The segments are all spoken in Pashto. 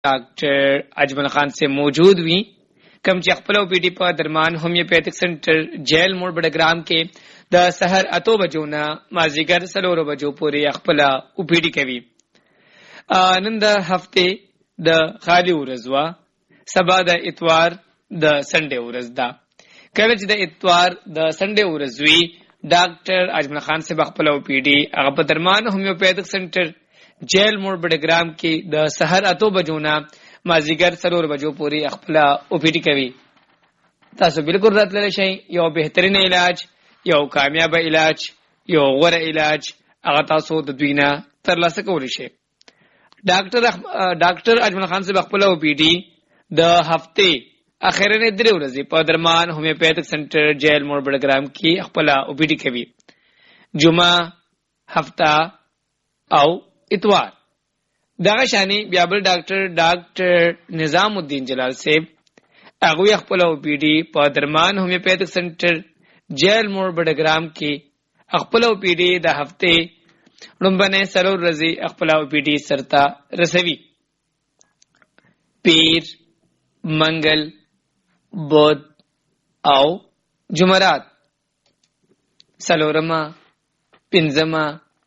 डॉक्टर अजमल खान से मौजूद हुई कम चखपलो पीटी पर दरमान होम्योपैथिक सेंटर जेल मोड़ बड़ग्राम के द सहर अतो बजो न माजीगर सलोरो बजो पूरे अखपला उपीडी कवी नंद हफ्ते द खाली उरजवा सबा द इतवार द संडे उरजदा कवच द इतवार द संडे उरजवी डॉक्टर अजमल खान से बखपला उपीडी अगप दरमान होम्योपैथिक सेंटर जेल मोड़ बड़ग्राम की द सहर अतो बजोना माजीगर सरोर बजो पूरी अखपला ओपीडी कवी तासो बिल्कुल रतले शई यो बेहतरीन इलाज यो कामयाब इलाज यो वर इलाज अगर तासो द दुइना तरला सकोली शे डॉक्टर अजमल खान से बखपला ओपीडी द हफ्ते आखिर ने दरे उरजी पदरमान होम्योपैथिक सेंटर जेल मोड़ बड़ग्राम की अखपला ओपीडी कवी जुमा हफ्ता औ इतवार दागशानी ब्याबल डॉक्टर निजामुद्दीन जलाल से अगुई अखपला ओपीडी पदरमान होम्योपैथिक सेंटर जेल मोड़ बड़ग्राम की अखपला ओपीडी द हफ्ते रुम्बने सरोर रजी अखपला ओपीडी सरता रसवी पीर मंगल बुध औ जुमरात सलोरमा पिंजमा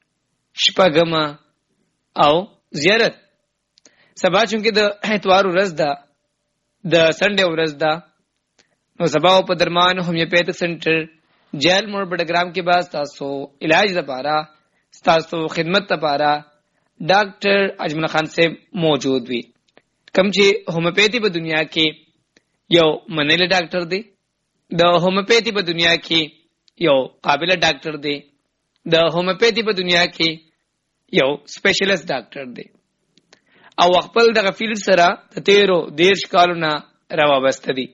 शपगमा औ जियारत सबा चूंकि द इतवार उरजदा द संडे उरजदा नो सबा पदरमान होम्योपैथिक सेंटर जेल मोड़ बड़ग्राम के बाद तासो इलाज द पारा तासो खिदमत द पारा डॉक्टर अजमल खान से मौजूद भी कमची होम्योपैथी ब दुनिया के यो मनेले डॉक्टर दे द होम्योपैथी ब दुनिया के यो काबिल डॉक्टर दे द होम्योपैथी ब दुनिया के यो स्पेशलिस्ट डॉक्टर दे او خپل د غفیل سره د تیرو دیرش کالونه راوبسته دي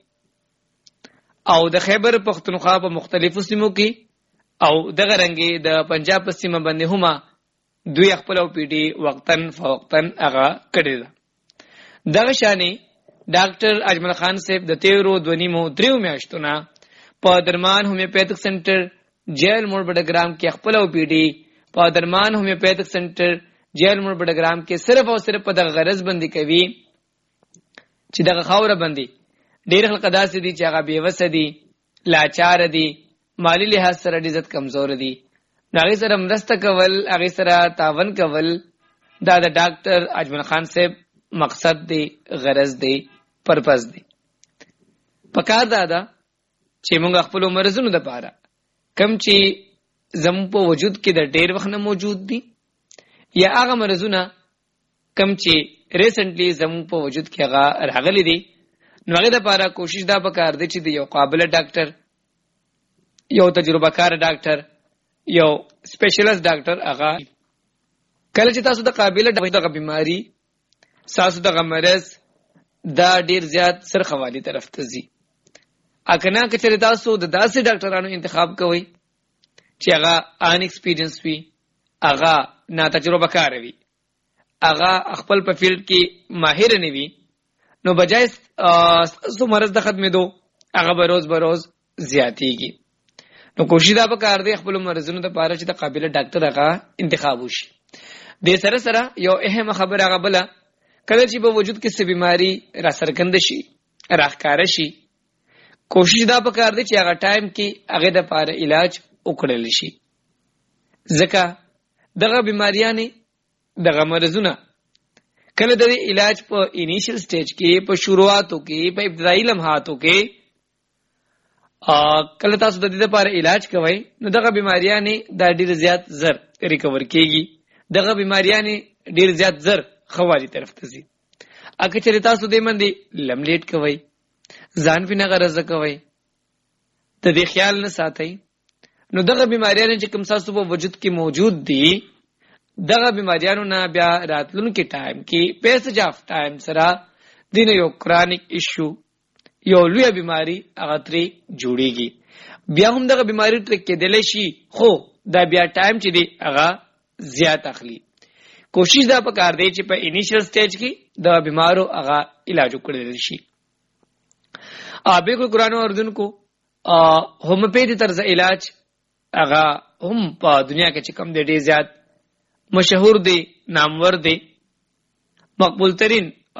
او د خیبر پختونخوا په مختلفو سیمو کې او دغه رنګي د پنجاب په سیمه باندې هما دوی خپل او پیډي وقتن فوقتن هغه کړی ده دغه شانی ډاکټر اجمل خان صاحب د تیرو دونیمو دریو میاشتونه په درمان هومیوپیتھک سنټر جیل موړ بډګرام کې خپل او پیډي په درمان هومیوپیتھک سنټر जेल मोड़ बड़ग्राम के सिर्फ और सिर्फ पद गरज बंदी कवी चिदा खावर बंदी डेर खलकदा से दी चागा बेवस दी लाचार दी माली लिहाज सर इज्जत कमजोर दी नागी सर मदस्त कवल आगे सर तावन कवल दादा डॉक्टर अजमल खान से मकसद दे गरज दे पर्पस दे पकार दादा चेमुंगा खपलो मरजुन द पारा कम ची जम्पो वजूद के द डेर वखन मौजूद दी या هغه مرزونه کم چې ریسنټلی زموږ په وجود کې هغه راغلي دي نو هغه د لپاره کوشش دا وکړ دي چې یو قابل ډاکټر یو تجربه کار ډاکټر یو سپیشلیست ډاکټر هغه کله چې تاسو د قابل دغه بیماری تاسو دغه مرز دا ډیر زیات سرخوالي طرف ته ځي اکنه چې تاسو د داسې ډاکټرانو انتخاب کوئ چې هغه ان ایکسپیرینس وي هغه نا تجربه کار وي هغه خپل په فیلډ کې ماهر نه وي نو بجای سو مرز د ختمېدو هغه بروز زیاتېږي نو کوشش دا وکړ دی خپل مرزونو د پاره چې د قابل ډاکټر هغه انتخاب وشي د سره یو اهم خبره هغه بل کله چې په وجود کې څه بیماری را سرګند شي راخکار شي کوشش دا وکړ دی چې هغه ټایم کې هغه د پاره علاج وکړل شي ځکه دغه بیماریانه دغه مرزونه کله د علاج په انیشل سټیج کې په شروعاتو کې په ابتدایي لمحاتو کې کله تاسو د دې لپاره علاج کوئ نو دغه بیماریانه د ډیر زیات زر ریکور کیږي دغه بیماریانه ډیر زیات زر خوالي طرف ته ځي اګه چې تاسو دې باندې لملیټ کوئ ځان په نغرض کوئ ته دې خیال نه ساتئ نو دغه بیماریانو چې کوم تاسو په وجود کې موجود دي دغه بیماریانو نه بیا راتلونکي ټایم کې پیسج اف ټایم سره دین یو کرونیک ایشو یو لوی بیماری هغه ترې جوړیږي بیا هم دغه بیماری تر کېدل شي خو دا بیا ټایم چې دی هغه زیات اخلي کوشش دا پکار دی چې په انیشل سټیج کې د بیمارو هغه علاج وکړل شي بالکل قرآن او اردن کو ہومیوپیتھی طرز علاج هغه هم په دنیا کې چې کم دی ډیر زیات مشهور دی نامور دی مقبول ترین